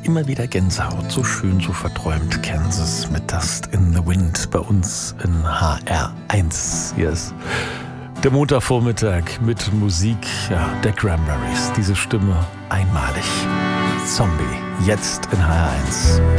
immer wieder Gänsehaut. So schön, so verträumt. Kansas mit Dust in the Wind bei uns in HR1. Hier ist der Montagvormittag mit Musik der Cranberries. Diese Stimme einmalig. Zombie, jetzt in HR1.